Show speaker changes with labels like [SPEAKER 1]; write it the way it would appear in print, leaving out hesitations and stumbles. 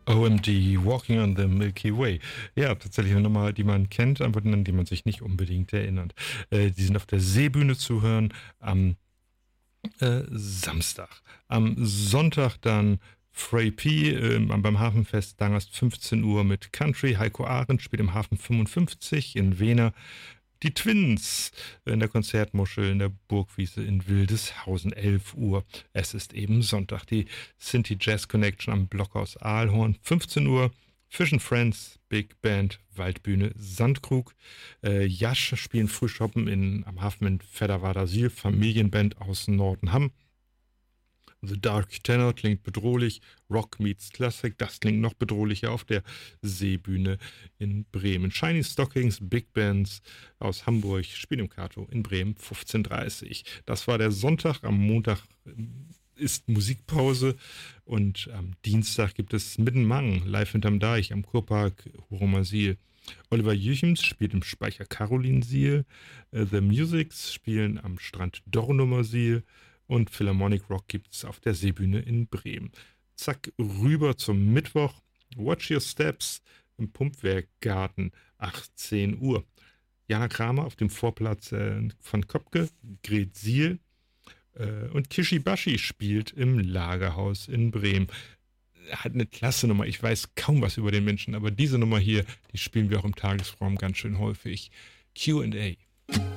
[SPEAKER 1] OMD, Walking on the Milky Way. Ja, tatsächlich eine Nummer, die man kennt, aber an die man sich nicht unbedingt erinnert. Die sind auf der Seebühne zu hören am Samstag. Am Sonntag dann Frey P. Beim Hafenfest Dangast 15 Uhr mit Country. Heiko Arendt spielt im Hafen 55 in Wehner. Die Twins in der Konzertmuschel in der Burgwiese in Wildeshausen, 11 Uhr. Es ist eben Sonntag. Die Sinti Jazz Connection am Blockhaus Aalhorn, 15 Uhr. Fish and Friends, Big Band, Waldbühne, Sandkrug. Jasch spielen Frühschoppen am Hafen in Fedderwader-Siel, Familienband aus Nordenham. The Dark Tenor klingt bedrohlich, Rock meets Classic, das klingt noch bedrohlicher auf der Seebühne in Bremen. Shiny Stockings, Big Bands aus Hamburg, spielen im Kato in Bremen, 15:30 Uhr. Das war der Sonntag, am Montag ist Musikpause und am Dienstag gibt es Mittenmang, live hinterm Deich am Kurpark Hurumersiel. Oliver Jüchems spielt im Speicher Carolinsiel, The Musics spielen am Strand Dornumersiel und Philharmonic Rock gibt es auf der Seebühne in Bremen. Zack, rüber zum Mittwoch. Watch Your Steps im Pumpwerkgarten, 18 Uhr. Jana Kramer auf dem Vorplatz von Kopke, Gret Siel und Kishibashi spielt im Lagerhaus in Bremen. Hat eine klasse Nummer. Ich weiß kaum was über den Menschen, aber diese Nummer hier, die spielen wir auch im Tagesraum ganz schön häufig. Q&A.